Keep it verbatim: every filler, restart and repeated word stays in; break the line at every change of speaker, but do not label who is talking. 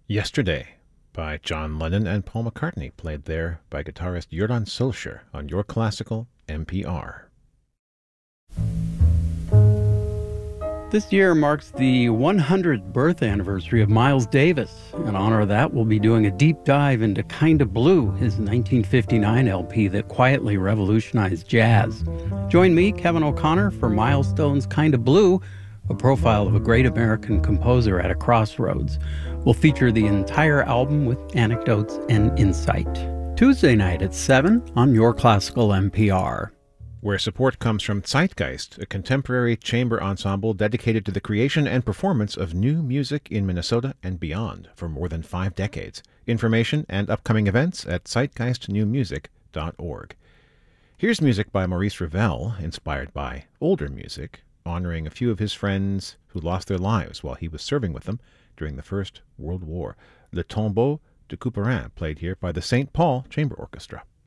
Yesterday by John Lennon and Paul McCartney, played there by guitarist Jordan Solskjaer on Your Classical N P R.
This year marks the one hundredth birth anniversary of Miles Davis. In honor of that, we'll be doing a deep dive into Kinda Blue, his nineteen fifty-nine L P that quietly revolutionized jazz. Join me, Kevin O'Connor, for Milestone's Kinda Blue, a profile of a great American composer at a crossroads. We'll feature the entire album with anecdotes and insight. Tuesday night at seven on Your Classical N P R.
Where support comes from Zeitgeist, a contemporary chamber ensemble dedicated to the creation and performance of new music in Minnesota and beyond for more than five decades. Information and upcoming events at zeitgeist new music dot org. Here's music by Maurice Ravel, inspired by older music, honoring a few of his friends who lost their lives while he was serving with them during the First World War. Le Tombeau de Couperin, played here by the Saint Paul Chamber Orchestra.